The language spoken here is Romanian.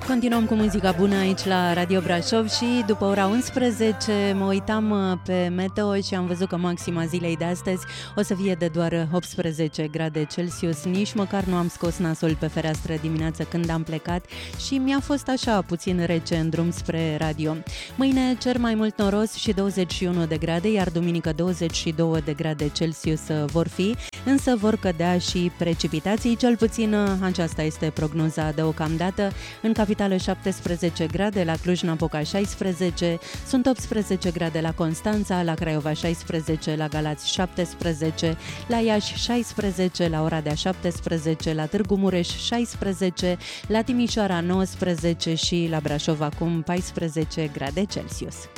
Continuăm cu muzica bună aici la Radio Brașov și după ora 11 mă uitam pe meteo și am văzut că maxima zilei de astăzi o să fie de doar 18 grade Celsius. Nici măcar nu am scos nasul pe fereastră dimineața când am plecat și mi-a fost așa puțin rece în drum spre radio. Mâine cer mai mult noros și 21 de grade, iar duminică 22 de grade Celsius vor fi, însă vor cădea și precipitații, cel puțin aceasta este prognoza deocamdată. În capitală 17 grade, la Cluj-Napoca 16, sunt 18 grade la Constanța, la Craiova 16, la Galați 17, la Iași 16, la Oradea 17, la Târgu Mureș 16, la Timișoara 19 și la Brașov acum 14 grade Celsius.